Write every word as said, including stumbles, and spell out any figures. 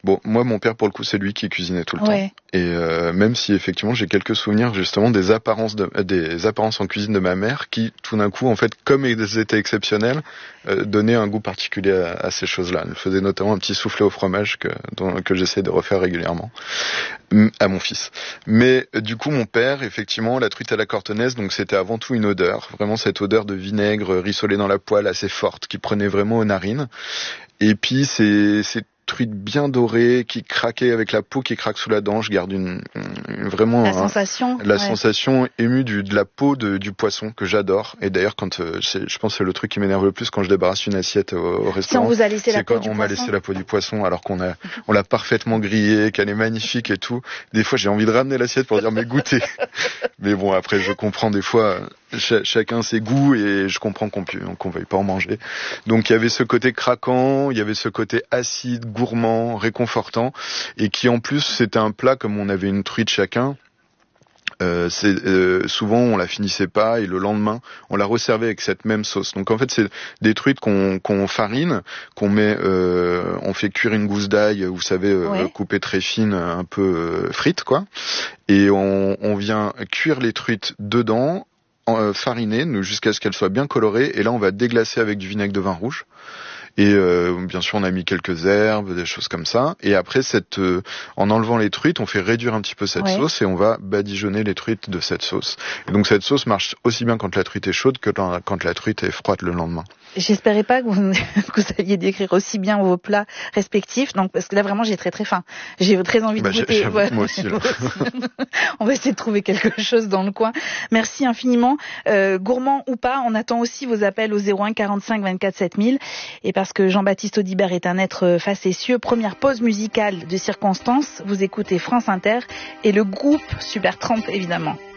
Bon, moi, mon père, pour le coup, c'est lui qui cuisinait tout le Ouais. temps. Et euh, même si, effectivement, j'ai quelques souvenirs, justement, des apparences de, des apparences en cuisine de ma mère qui, tout d'un coup, en fait, comme elles étaient exceptionnelles, euh, donnaient un goût particulier à, à ces choses-là. Elle faisait notamment un petit soufflé au fromage que, dont, que j'essaie de refaire régulièrement à mon fils. Mais du coup, mon père, effectivement, la truite à la cortonaise, donc c'était avant tout une odeur, vraiment cette odeur de vinaigre rissolé dans la poêle assez forte, qui prenait vraiment aux narines. Et puis, c'est, c'est truite bien dorée, qui craquait avec la peau qui craque sous la dent. Je garde une, une vraiment La un, sensation. la ouais. sensation émue du, de la peau de, du poisson que j'adore. Et d'ailleurs, quand euh, c'est, je pense que c'est le truc qui m'énerve le plus quand je débarrasse une assiette au, au restaurant. Si on vous a laissé la c'est peau quand du on poisson. m'a laissé la peau du poisson alors qu'on a, on l'a parfaitement grillée, qu'elle est magnifique et tout. Des fois, j'ai envie de ramener l'assiette pour dire mais goûtez. Mais bon, après, je comprends des fois. Ch- chacun ses goûts et je comprends qu'on pu, qu'on veuille pas en manger. Donc il y avait ce côté craquant, il y avait ce côté acide, gourmand, réconfortant et qui en plus c'était un plat comme on avait une truite chacun. Euh, c'est, euh, souvent on la finissait pas et le lendemain on la resservait avec cette même sauce. Donc en fait c'est des truites qu'on, qu'on farine, qu'on met, euh, on fait cuire une gousse d'ail, vous savez, euh, Ouais. coupée très fine, un peu euh, frite quoi. Et on, on vient cuire les truites dedans. Euh, farinée jusqu'à ce qu'elle soit bien colorée et là on va déglacer avec du vinaigre de vin rouge et euh, bien sûr on a mis quelques herbes, des choses comme ça et après cette euh, en enlevant les truites on fait réduire un petit peu cette Ouais. sauce et on va badigeonner les truites de cette sauce et donc cette sauce marche aussi bien quand la truite est chaude que quand la truite est froide le lendemain. J'espérais pas que vous, que vous alliez décrire aussi bien vos plats respectifs, donc parce que là vraiment j'ai très très faim. J'ai très envie de bah, goûter. Voilà. Moi aussi. Là. On va essayer de trouver quelque chose dans le coin. Merci infiniment. Euh, gourmand ou pas, on attend aussi vos appels au zéro un quarante-cinq vingt-quatre sept mille. Et parce que Jean-Baptiste Audibert est un être facétieux, première pause musicale de circonstance. Vous écoutez France Inter et le groupe Super Tramp évidemment.